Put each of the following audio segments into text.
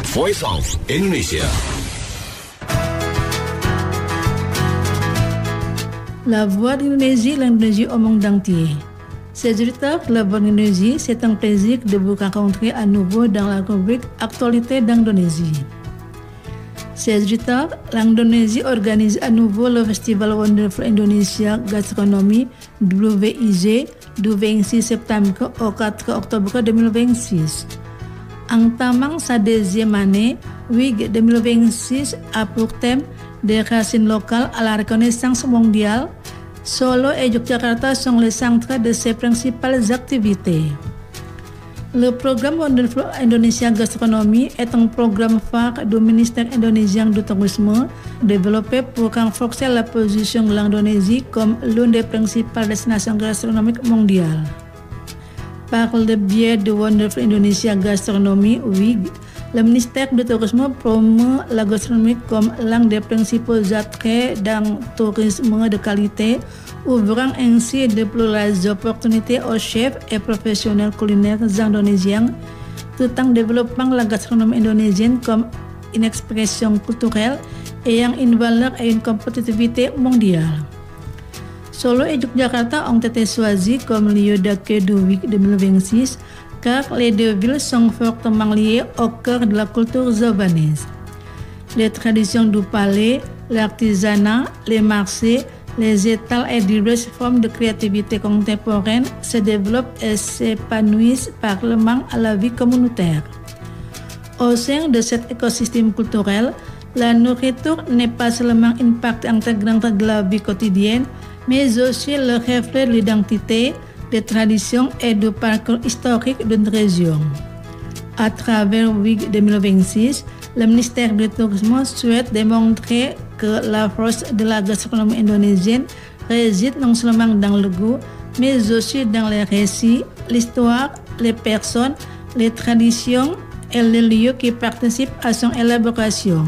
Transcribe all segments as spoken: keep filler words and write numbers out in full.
Voice of Indonesia. La Voix d'Indonésie, l'Indonésie au monde entier. Chers auditeurs, La Voix d'Indonésie, c'est un plaisir de vous rencontrer à nouveau dans la rubrique Actualité d'Indonésie. Chers auditeurs, l'Indonésie organise à nouveau le Festival Wonderful Indonesia Gastronomy W I G du vingt-six septembre au quatre octobre deux mille vingt-six. Entamant sa deuxième année, W I G deux mille vingt-six a pour thème des racines locales à la reconnaissance mondiale. Solo et Yogyakarta sont les centres de ses principales activités. Le programme Wonderful Indonesia Gastronomy est un programme phare du ministère indonésien du tourisme développé pour renforcer la position de l'Indonésie comme l'une des principales destinations gastronomiques mondiales. Par le biais de Wonderful Indonesia Gastronomy W I G, le ministère du Tourisme promeut la gastronomie comme l'un des principaux attraits d'un tourisme de qualité, ouvrant ainsi de plurales opportunités aux chefs et professionnels culinaires indonésiens, tout en développant la gastronomie indonésienne comme une expression culturelle ayant une valeur et une compétitivité mondiale. Solo et Yogyakarta ont été choisis comme lieu d'accueil du W I G deux mille vingt-six car les deux villes sont fortement liées au cœur de la culture javanaise. Les traditions du palais, l'artisanat, les marchés, les étals et diverses formes de créativité contemporaine se développent et s'épanouissent parallèlement à la vie communautaire. Au sein de cet écosystème culturel, la nourriture n'est pas seulement une partie intégrante de la vie quotidienne, mais aussi le reflet de l'identité, des traditions et du parcours historique d'une région. À travers W I G deux mille vingt-six, le ministère du Tourisme souhaite démontrer que la force de la gastronomie indonésienne réside non seulement dans le goût, mais aussi dans les récits, l'histoire, les personnes, les traditions et les lieux qui participent à son élaboration.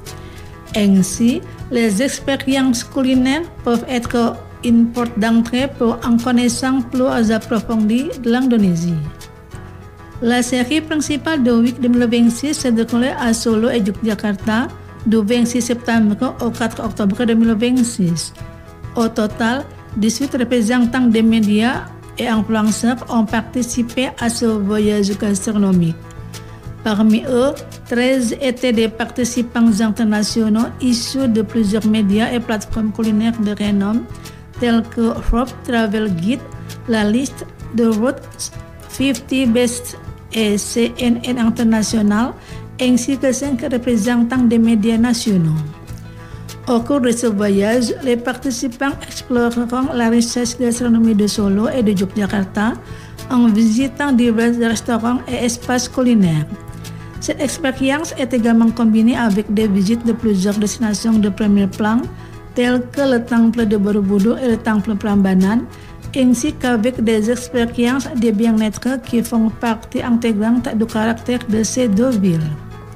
Ainsi, les expériences culinaires peuvent être une porte d'entrée pour une connaissance plus approfondie de l'Indonésie. La série principale de W I G deux mille vingt-six se déroule à Solo et Yogyakarta du vingt-six septembre au quatre octobre deux mille vingt-six. Au total, dix-huit représentants des médias et influenceurs ont participé à ce voyage gastronomique. Parmi eux, treize étaient des participants internationaux issus de plusieurs médias et plateformes culinaires de renom tels que Forbes Travel Guide, la liste de World cinquante Best et C N N International, ainsi que cinq représentants des médias nationaux. Au cours de ce voyage, les participants exploreront la richesse gastronomie de Solo et de Yogyakarta en visitant divers restaurants et espaces culinaires. Cette expérience est également combinée avec des visites de plusieurs destinations de premier plan, tels que le temple de Borobudur et le temple Prambanan, ainsi qu'avec des expériences de bien-être qui font partie intégrante du caractère de ces deux villes.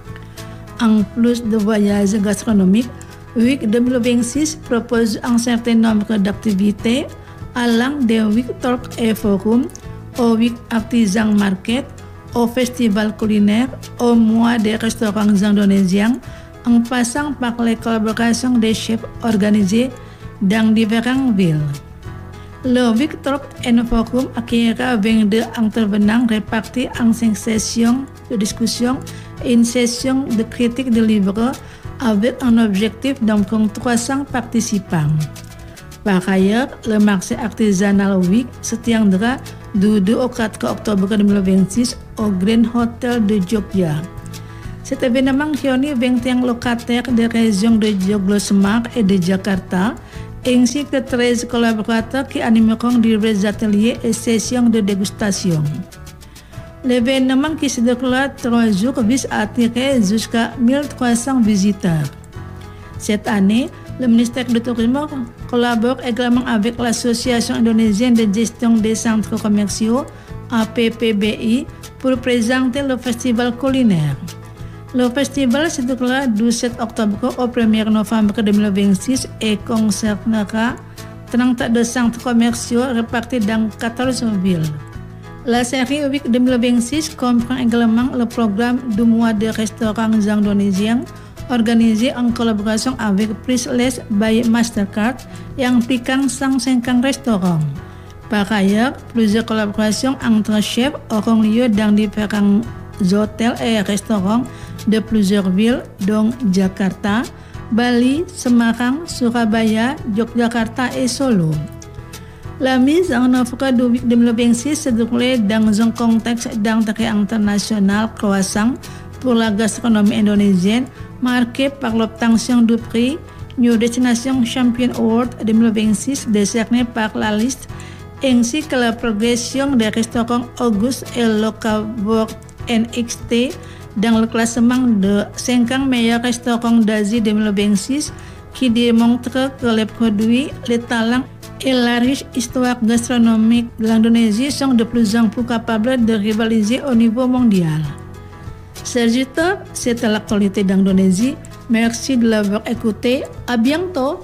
En plus de voyages gastronomiques, W I G deux mille vingt-six propose un certain nombre d'activités allant des W I G Talk et Forum au W I G Artisan Market, au festival culinaire, au mois des restaurants indonésiens, en passant par les collaborations des chefs organisés dans différentes villes. Le W I G Talk and Forum accueillera vingt-deux intervenants répartis en cinq sessions de discussion et une session de critique de livres avec un objectif d'environ trois cents participants. Par ailleurs, le marché artisanal W I G se tiendra du deux au quatre octobre deux mille vingt-six au Grand Hotel de Jogja. Cet événement réunit vingt et un locataires des régions de Joglosemar et de Jakarta, ainsi que treize collaborateurs qui animeront divers ateliers et sessions de dégustation. L'événement qui se déroulera trois jours vise à attirer jusqu'à mille trois cents visiteurs. Cette année, le ministère du Tourisme collabore également avec l'Association indonésienne de gestion des centres commerciaux, A P P B I, pour présenter le festival culinaire. Le festival se déroulera du sept octobre au premier novembre deux mille vingt-six et concernera trente-deux centres commerciaux répartis dans quatorze villes. La série Week deux mille vingt-six comprend également le programme du mois de restaurants indonésiens organisé en collaboration avec Priceless by Mastercard et impliquant cent cinquante restaurants. Par ailleurs, plusieurs collaborations entre chefs auront lieu dans différents hôtels et restaurants de plusieurs villes, dont Jakarta, Bali, Semarang, Surabaya, Yogyakarta et Solo. La mise en œuvre de Week deux mille vingt-six se déroulait dans un contexte d'intérêt international croissant pour la gastronomie indonésienne, marqué par l'obtention du prix New Destination Champion Award deux mille vingt-six décerné par la liste, ainsi que la progression des restaurants August et Locavor N X T dans le classement de cinquante meilleurs restaurants d'Asie deux mille vingt-six, qui démontre que les produits, les talents et la riche histoire gastronomique de l'Indonésie sont de plus en plus capables de rivaliser au niveau mondial. Chers auditeurs, c'était l'actualité d'Indonésie. Merci de l'avoir écouté. À bientôt.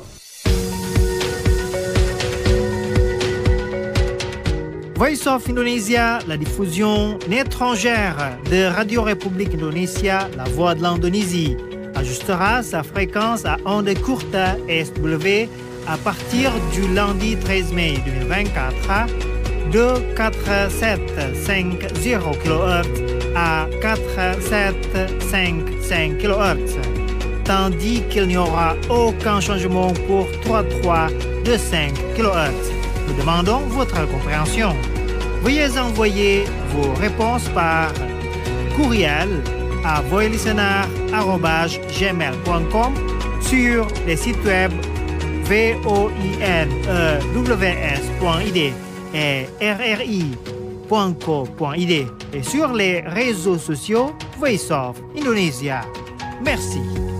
Voice of Indonesia, la diffusion étrangère de Radio République Indonésia, la voix de l'Indonésie, ajustera sa fréquence à ondes courtes S W à partir du lundi treize mai deux mille vingt-quatre de quatre-vingt-sept virgule cinquante kilohertz à quatre-vingt-sept virgule cinquante-cinq kilohertz, tandis qu'il n'y aura aucun changement pour trente-trois virgule cinq kilohertz. Nous demandons votre compréhension. Veuillez envoyer vos réponses par courriel à voilistener arobase gmail point com sur les sites web voinews point i d et r r i point co point i d et sur les réseaux sociaux Voice of Indonesia. Merci.